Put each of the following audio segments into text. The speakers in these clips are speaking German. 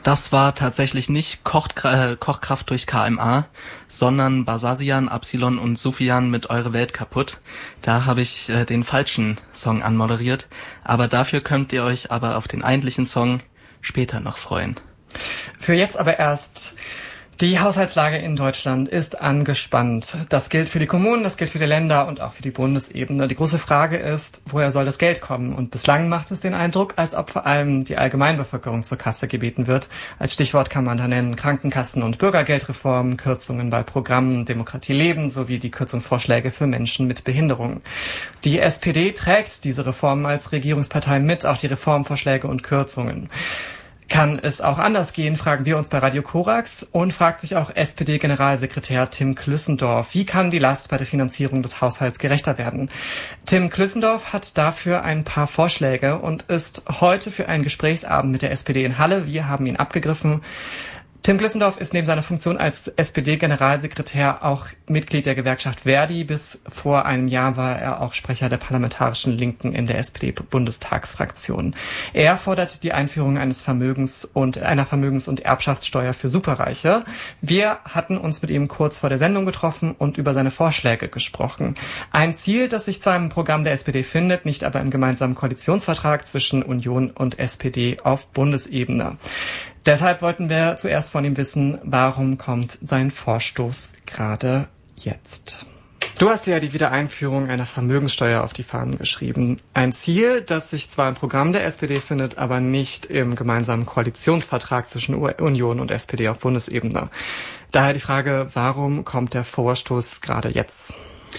Das war tatsächlich nicht Kochkraft durch KMA, sondern Basasian, Absilon und Sufjan mit Eure Welt kaputt. Da habe ich den falschen Song anmoderiert, aber dafür könnt ihr euch aber auf den eigentlichen Song später noch freuen. Für jetzt aber erst: Die Haushaltslage in Deutschland ist angespannt. Das gilt für die Kommunen, das gilt für die Länder und auch für die Bundesebene. Die große Frage ist, woher soll das Geld kommen? Und bislang macht es den Eindruck, als ob vor allem die Allgemeinbevölkerung zur Kasse gebeten wird. Als Stichwort kann man da nennen Krankenkassen- und Bürgergeldreformen, Kürzungen bei Programmen Demokratie leben sowie die Kürzungsvorschläge für Menschen mit Behinderungen. Die SPD trägt diese Reformen als Regierungspartei mit, auch die Reformvorschläge und Kürzungen. Kann es auch anders gehen, fragen wir uns bei Radio Korax und fragt sich auch SPD-Generalsekretär Tim Klüssendorf. Wie kann die Last bei der Finanzierung des Haushalts gerechter werden? Tim Klüssendorf hat dafür ein paar Vorschläge und ist heute für einen Gesprächsabend mit der SPD in Halle. Wir haben ihn abgegriffen. Tim Klüssendorf ist neben seiner Funktion als SPD-Generalsekretär auch Mitglied der Gewerkschaft Verdi. Bis vor einem Jahr war er auch Sprecher der parlamentarischen Linken in der SPD-Bundestagsfraktion. Er fordert die Einführung einer Vermögens- und Erbschaftssteuer für Superreiche. Wir hatten uns mit ihm kurz vor der Sendung getroffen und über seine Vorschläge gesprochen. Ein Ziel, das sich zwar im Programm der SPD findet, nicht aber im gemeinsamen Koalitionsvertrag zwischen Union und SPD auf Bundesebene. Deshalb wollten wir zuerst von ihm wissen, warum kommt sein Vorstoß gerade jetzt? Du hast ja die Wiedereinführung einer Vermögenssteuer auf die Fahnen geschrieben. Ein Ziel, das sich zwar im Programm der SPD findet, aber nicht im gemeinsamen Koalitionsvertrag zwischen Union und SPD auf Bundesebene. Daher die Frage, warum kommt der Vorstoß gerade jetzt?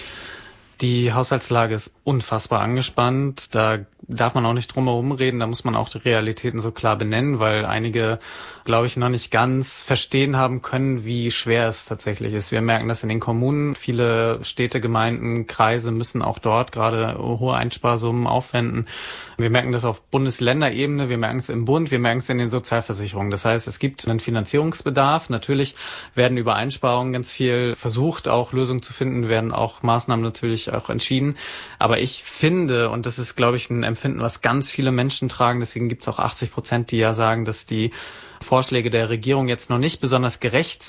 Die Haushaltslage ist unfassbar angespannt. Da darf man auch nicht drum herum reden. Da muss man auch die Realitäten so klar benennen, weil einige, glaube ich, noch nicht ganz verstehen haben können, wie schwer es tatsächlich ist. Wir merken das in den Kommunen. Viele Städte, Gemeinden, Kreise müssen auch dort gerade hohe Einsparsummen aufwenden. Wir merken das auf Bundesländerebene, wir merken es im Bund, wir merken es in den Sozialversicherungen. Das heißt, es gibt einen Finanzierungsbedarf. Natürlich werden über Einsparungen ganz viel versucht, auch Lösungen zu finden, werden auch Maßnahmen natürlich auch entschieden. Aber ich finde, und das ist, glaube ich, ein Empfinden, was ganz viele Menschen tragen, deswegen gibt es auch 80%, die ja sagen, dass die Vorschläge der Regierung jetzt noch nicht besonders gerecht